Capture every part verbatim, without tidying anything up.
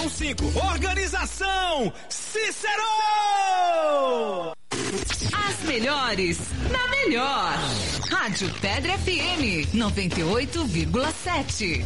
um cinco. Organização Cícero! As melhores na melhor. Rádio Pedra F M noventa e oito vírgula sete.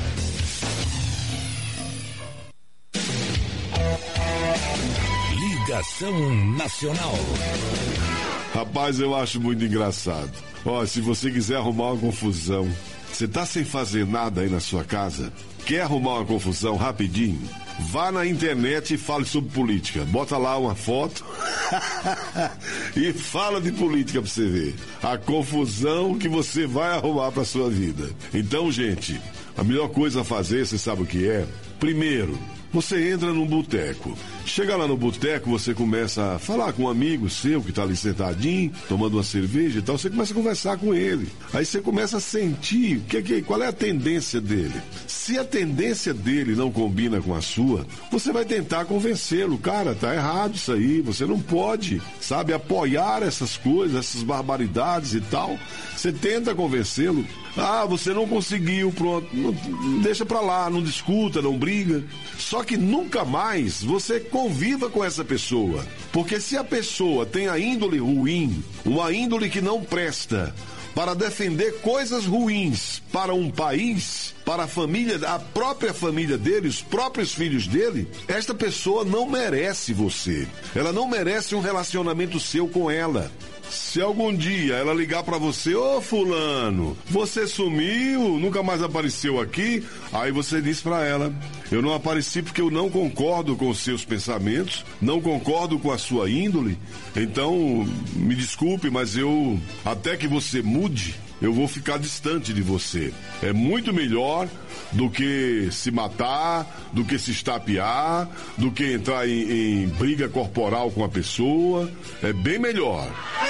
Ligação Nacional. Rapaz, eu acho muito engraçado. Ó, se você quiser arrumar uma confusão, você tá sem fazer nada aí na sua casa, quer arrumar uma confusão rapidinho? Vá na internet e fale sobre política. Bota lá uma foto e fala de política pra você ver a confusão que você vai arrumar pra sua vida. Então, gente, a melhor coisa a fazer, você sabe o que é? Primeiro, você entra num boteco. Chega lá no boteco, você começa a falar com um amigo seu que tá ali sentadinho, tomando uma cerveja e tal, você começa a conversar com ele. Aí você começa a sentir o que, que, qual é a tendência dele. Se a tendência dele não combina com a sua, você vai tentar convencê-lo. Cara, tá errado isso aí, você não pode, sabe, apoiar essas coisas, essas barbaridades e tal. Você tenta convencê-lo. Ah, você não conseguiu, pronto, não, deixa pra lá, não discuta, não briga. Só que nunca mais você conviva com essa pessoa. Porque se a pessoa tem a índole ruim, uma índole que não presta, para defender coisas ruins para um país, para a família, a própria família dele, os próprios filhos dele, esta pessoa não merece você. Ela não merece um relacionamento seu com ela. Se algum dia ela ligar pra você, ô fulano, você sumiu, nunca mais apareceu aqui, aí você diz pra ela, eu não apareci porque eu não concordo com os seus pensamentos, não concordo com a sua índole, então me desculpe, mas eu, até que você mude, eu vou ficar distante de você. É muito melhor do que se matar, do que se estapear, do que entrar em, em briga corporal com a pessoa. É bem melhor.